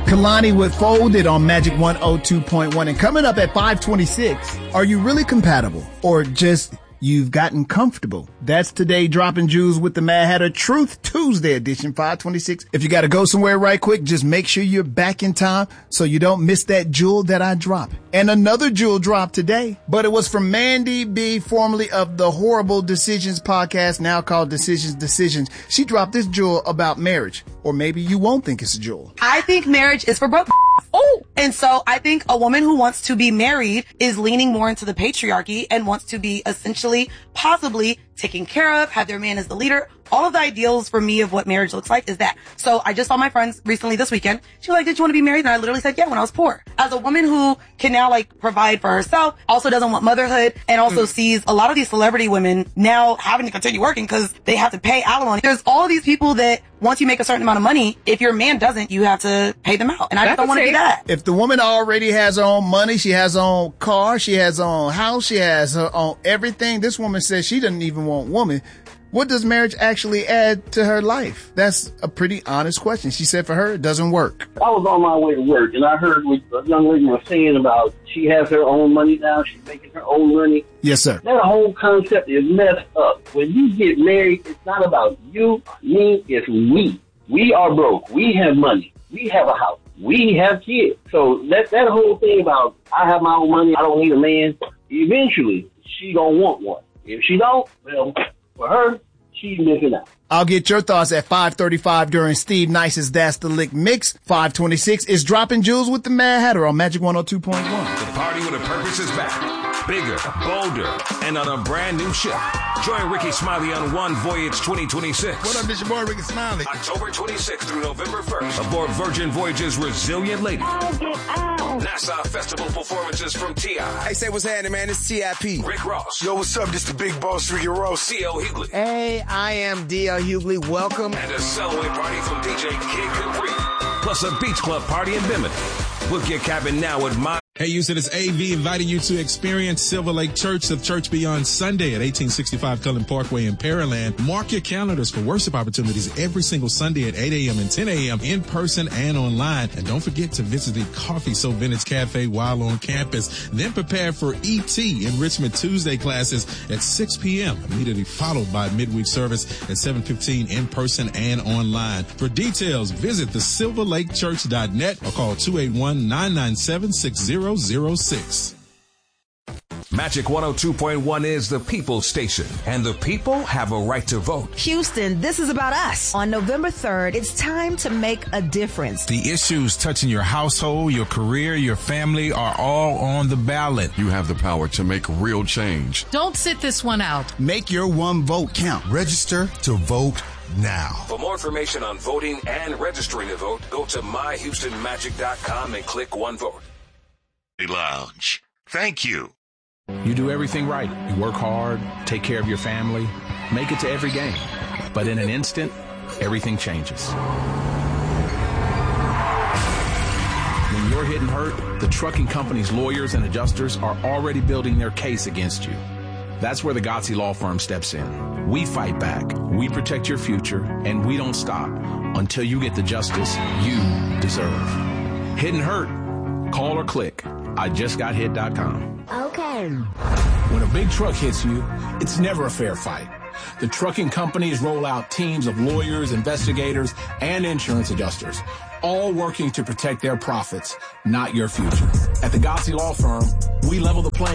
Kalani with Folded on Magic 102.1. And coming up at 5:26, are you really compatible or just you've gotten comfortable? That's today dropping jewels with the Mad Hatter Truth Tuesday edition, 5:26. If you got to go somewhere right quick, just make sure you're back in time so you don't miss that jewel that I drop. And another jewel dropped today, but it was from Mandy B, formerly of the Horrible Decisions podcast, now called Decisions. She dropped this jewel about marriage, or maybe you won't think it's a jewel. I think marriage is for broke. Oh, and so I think a woman who wants to be married is leaning more into the patriarchy and wants to be essentially, possibly taken care of, have their man as the leader. All of the ideals for me of what marriage looks like is that. So I just saw my friends recently this weekend. She was like, did you want to be married? And I literally said, yeah, when I was poor. As a woman who can now provide for herself, also doesn't want motherhood, and also sees a lot of these celebrity women now having to continue working because they have to pay alimony. There's all of these people that once you make a certain amount of money, if your man doesn't, you have to pay them out. And I just don't want to do that. If the woman already has her own money, she has her own car, she has her own house, she has her own everything. This woman says she doesn't even want woman. What does marriage actually add to her life? That's a pretty honest question. She said for her, it doesn't work. I was on my way to work, and I heard what a young lady was saying about she has her own money now. She's making her own money. Yes, sir. That whole concept is messed up. When you get married, it's not about you, me, it's we. We are broke. We have money. We have a house. We have kids. So that whole thing about I have my own money, I don't need a man, eventually she gonna want one. If she don't, well, for her, she's missing out. I'll get your thoughts at 5:35 during Steve Nice's That's the Lick Mix. 5:26 is Dropping Jewels with the Mad Hatter on Magic 102.1. The party with a purpose is back. Bigger, bolder, and on a brand new ship. Join Ricky Smiley on One Voyage 2026. What up, this your boy Ricky Smiley. October 26th through November 1st. Aboard Virgin Voyage's Resilient Lady. NASA Festival performances from T.I. Hey, say what's happening, man. It's T.I.P. Rick Ross. Yo, what's up? This the big boss, Ricky Ross. C.L. Hughley. Hey, I am D.L. Hughley. Welcome. And a Sellaway party from DJ Kid Capri. Plus a beach club party in Bimini. Book your cabin now at my... Hey, Houston, it's AV inviting you to experience Silver Lake Church of Church Beyond Sunday at 1865 Cullen Parkway in Pearland. Mark your calendars for worship opportunities every single Sunday at 8 a.m. and 10 a.m. in person and online. And don't forget to visit the Coffee So Vintage Cafe while on campus. Then prepare for ET Enrichment Tuesday classes at 6 p.m. immediately followed by midweek service at 7:15 in person and online. For details, visit thesilverlakechurch.net or call 281-997-6006. Magic 102.1 is the People's Station, and the people have a right to vote. Houston, this is about us. On November 3rd, it's time to make a difference. The issues touching your household, your career, your family are all on the ballot. You have the power to make real change. Don't sit this one out. Make your one vote count. Register to vote now. For more information on voting and registering to vote, go to myhoustonmagic.com and click One Vote. Lounge. Thank you. You do everything right. You work hard, take care of your family, make it to every game. But in an instant, everything changes. When you're hit and hurt, the trucking company's lawyers and adjusters are already building their case against you. That's where the Gotzi Law Firm steps in. We fight back, we protect your future, and we don't stop until you get the justice you deserve. Hit and hurt? Call or click IJustGotHit.com. Okay. When a big truck hits you, it's never a fair fight. The trucking companies roll out teams of lawyers, investigators, and insurance adjusters, all working to protect their profits, not your future. At the Gotzi Law Firm, we level the playing